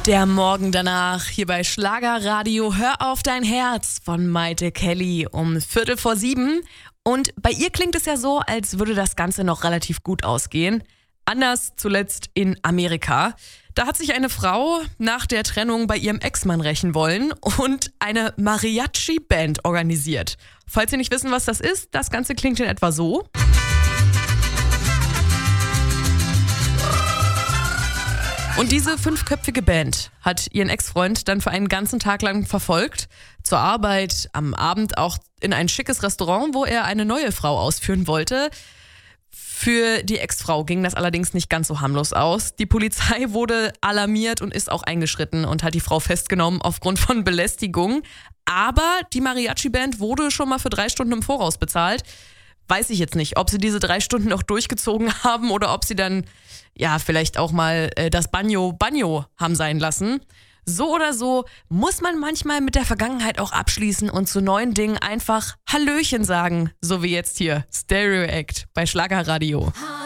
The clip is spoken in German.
Der Morgen danach hier bei Schlagerradio Hör auf dein Herz von Maite Kelly um 6:45. Und bei ihr klingt es ja so, als würde das Ganze noch relativ gut ausgehen. Anders zuletzt in Amerika. Da hat sich eine Frau nach der Trennung bei ihrem Ex-Mann rächen wollen und eine Mariachi-Band organisiert. Falls Sie nicht wissen, was das ist, das Ganze klingt in etwa so. Und diese 5-köpfige Band hat ihren Ex-Freund dann für einen ganzen Tag lang verfolgt. Zur Arbeit, am Abend auch in ein schickes Restaurant, wo er eine neue Frau ausführen wollte. Für die Ex-Frau ging das allerdings nicht ganz so harmlos aus. Die Polizei wurde alarmiert und ist auch eingeschritten und hat die Frau festgenommen aufgrund von Belästigung. Aber die Mariachi-Band wurde schon mal für 3 Stunden im Voraus bezahlt. Weiß ich jetzt nicht, ob sie diese 3 Stunden noch durchgezogen haben oder ob sie dann vielleicht auch mal das Banjo haben sein lassen. So oder so muss man manchmal mit der Vergangenheit auch abschließen und zu neuen Dingen einfach Hallöchen sagen. So wie jetzt hier Stereo Act bei Schlagerradio.